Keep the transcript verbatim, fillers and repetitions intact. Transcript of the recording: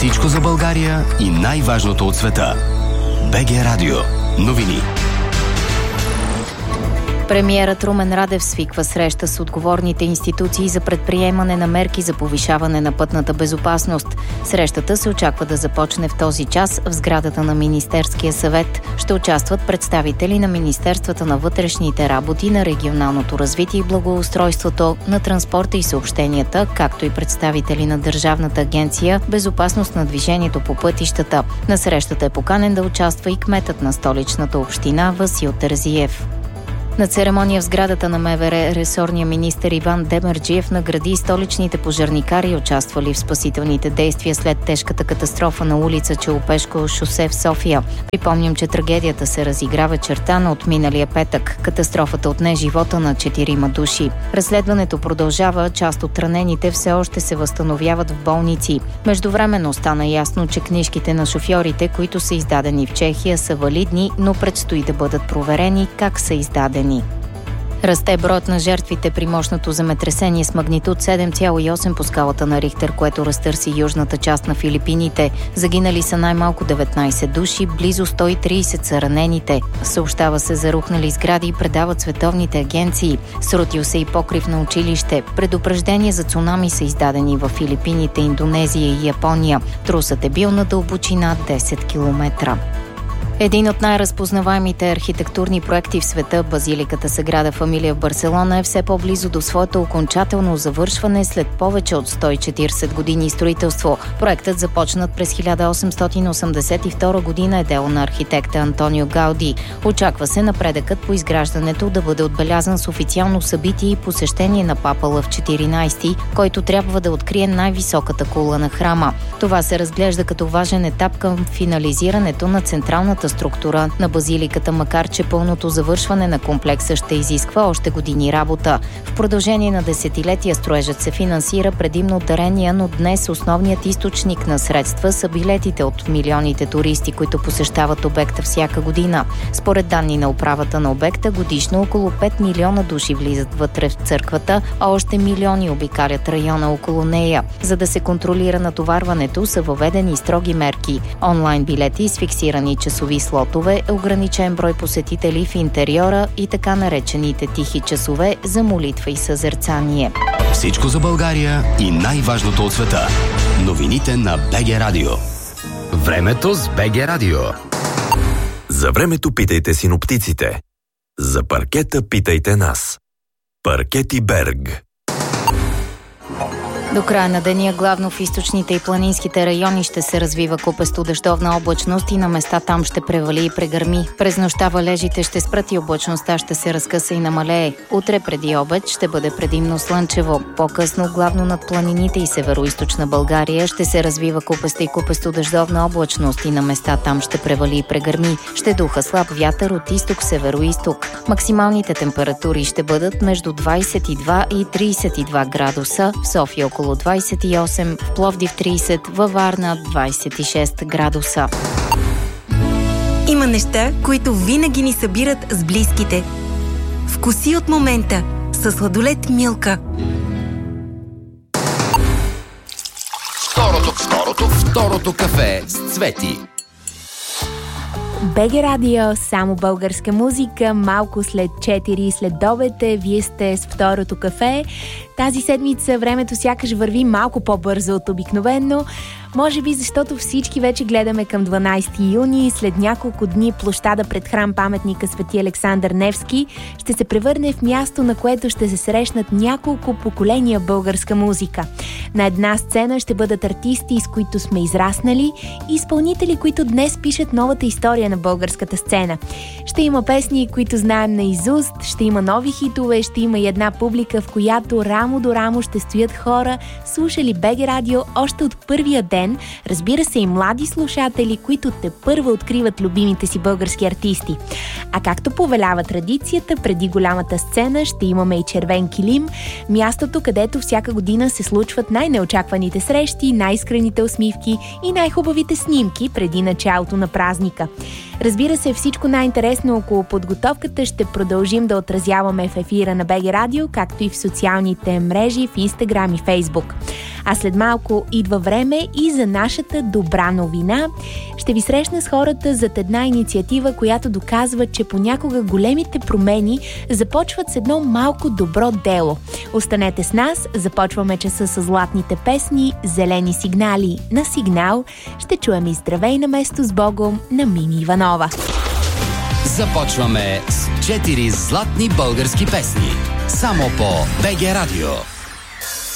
Всичко за България и най-важното от света. БГ Радио. Новини. Премиерът Румен Радев свиква среща с отговорните институции за предприемане на мерки за повишаване на пътната безопасност. Срещата се очаква да започне в този час в сградата на Министерския съвет. Ще участват представители на Министерствата на вътрешните работи, на регионалното развитие и благоустройството, на транспорта и съобщенията, както и представители на Държавната агенция „Безопасност на движението по пътищата“. На срещата е поканен да участва и кметът на столичната община Васил Терзиев. На церемония в сградата на МВР ресорният министър Иван Демерджиев награди столичните пожарникари, участвали в спасителните действия след тежката катастрофа на улица Челопешко шосе в София. Припомням, че трагедията се разигра вечерта от миналия петък. Катастрофата отне живота на четирима души. Разследването продължава, част от ранените все още се възстановяват в болници. Междувременно стана ясно, че книжките на шофьорите, които са издадени в Чехия, са валидни, но предстои да бъдат проверени как са издадени. Расте броят на жертвите при мощното земетресение с магнитуд седем цяло и осем по скалата на Рихтер, което разтърси южната част на Филипините. Загинали са най-малко деветнайсет души, близо сто и трийсет са ранените. Съобщава се за рухнали сгради и предават световните агенции. Срутил се и покрив на училище. Предупреждения за цунами са издадени в Филипините, Индонезия и Япония. Трусът е бил на дълбочина десет километра. Един от най-разпознаваемите архитектурни проекти в света, базиликата Саграда Фамилия в Барселона, е все по-близо до своето окончателно завършване след повече от сто и четирийсет години строителство. Проектът, започнат през хиляда осемстотин осемдесет и втора година, е дело на архитекта Антонио Гауди. Очаква се напредъкът по изграждането да бъде отбелязан с официално събитие и посещение на папа Лъв четиринайсети, който трябва да открие най-високата кула на храма. Това се разглежда като важен етап към финализирането на централната структура на базиликата, макар че пълното завършване на комплекса ще изисква още години работа. В продължение на десетилетия строежът се финансира предимно от дарения, но днес основният източник на средства са билетите от милионите туристи, които посещават обекта всяка година. Според данни на управата на обекта, годишно около пет милиона души влизат вътре в църквата, а още милиони обикалят района около нея. За да се контролира натоварването, са въведени строги мерки. Онлайн билети с фиксирани часови слотове, ограничен брой посетители в интериора и така наречените тихи часове за молитва и съзерцание. Всичко за България и най-важното от света. Новините на БГ Радио. Времето с БГ Радио. За времето питайте синоптиците. За паркета питайте нас. Паркети Берг. До края на деня главно в източните и планинските райони ще се развива купесто дъждовна облачност и на места там ще превали и прегърми. През нощта валежите ще спрат и облачността ще се разкъса и намалее. Утре преди обед ще бъде предимно слънчево. По-късно главно над планините и североизточна България ще се развива купеста и купесто дъждовна облачност и на места там ще превали и прегърми. Ще духа слаб вятър от изток-североизток. Максималните температури ще бъдат между двайсет и два и трийсет и два градуса, в София около двайсет и осем, в Пловдив трийсет, във Варна двайсет и шест градуса. Има неща, които винаги ни събират с близките. Вкуси от момента със сладолед Милка. Второто, второто, второто кафе с Цвети. БГ Радио, само българска музика, малко след четири след обед. Вие сте с второто кафе. Тази седмица времето сякаш върви малко по-бързо от обикновено. Може би защото всички вече гледаме към дванайсети юни. След няколко дни площада пред храм паметника Свети Александър Невски ще се превърне в място, на което ще се срещнат няколко поколения българска музика. На една сцена ще бъдат артисти, с които сме израснали, и изпълнители, които днес пишат новата история на българската сцена. Ще има песни, които знаем наизуст, ще има нови хитове, ще има и една публика, в която рамо до рамо ще стоят хора, слушали БГ Радио още от първия ден. Разбира се, и млади слушатели, които тепърва откриват любимите си български артисти. А както повелява традицията, преди голямата сцена ще имаме и червен килим, мястото, където всяка година се случват най-неочакваните срещи, най-искрените усмивки и най-хубавите снимки преди началото на празника. Разбира се, всичко най-интересно около подготовката ще продължим да отразяваме в ефира на БГ Радио, както и в социалните мрежи в Инстаграм и Фейсбук. А след малко идва време и за нашата добра новина. Ще ви срещна с хората зад една инициатива, която доказва, че понякога големите промени започват с едно малко добро дело. Останете с нас, започваме часа с златните песни, зелени сигнали. На Сигнал ще чуем и здравей на место с Богом на Мими Иванова. Започваме с четири златни български песни. Само по БГ Радио.